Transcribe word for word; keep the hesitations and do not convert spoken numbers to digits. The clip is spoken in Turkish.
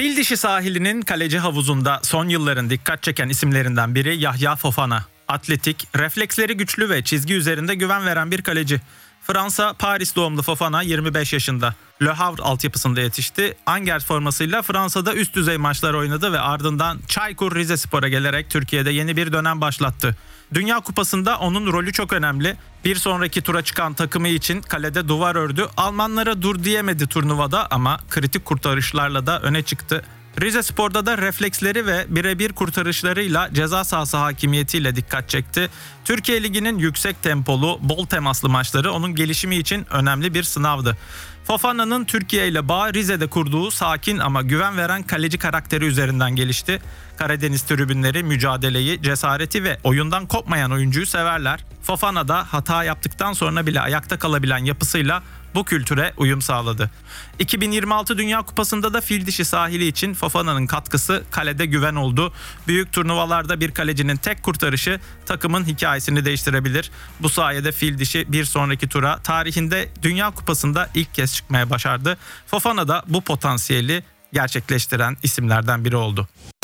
Fildişi sahilinin kaleci havuzunda son yılların dikkat çeken isimlerinden biri Yahya Fofana. Atletik, refleksleri güçlü ve çizgi üzerinde güven veren bir kaleci. Fransa, Paris doğumlu Fofana yirmi beş yaşında. Le Havre altyapısında yetişti. Angers formasıyla Fransa'da üst düzey maçlar oynadı ve ardından Çaykur Rizespor'a gelerek Türkiye'de yeni bir dönem başlattı. Dünya Kupası'nda onun rolü çok önemli. Bir sonraki tura çıkan takımı için kalede duvar ördü. Almanlara dur diyemedi turnuvada ama kritik kurtarışlarla da öne çıktı. Rizespor'da da refleksleri ve birebir kurtarışlarıyla ceza sahası hakimiyetiyle dikkat çekti. Türkiye Ligi'nin yüksek tempolu, bol temaslı maçları onun gelişimi için önemli bir sınavdı. Fofana'nın Türkiye ile bağı Rize'de kurduğu sakin ama güven veren kaleci karakteri üzerinden gelişti. Karadeniz tribünleri mücadeleyi, cesareti ve oyundan kopmayan oyuncuyu severler. Fofana da hata yaptıktan sonra bile ayakta kalabilen yapısıyla bu kültüre uyum sağladı. iki bin yirmi altı Dünya Kupası'nda da Fildişi sahili için Fofana'nın katkısı kalede güven oldu. Büyük turnuvalarda bir kalecinin tek kurtarışı takımın hikayesini değiştirebilir. Bu sayede Fildişi bir sonraki tura tarihinde Dünya Kupası'nda ilk kez çıkmaya başardı. Fofana da bu potansiyeli gerçekleştiren isimlerden biri oldu.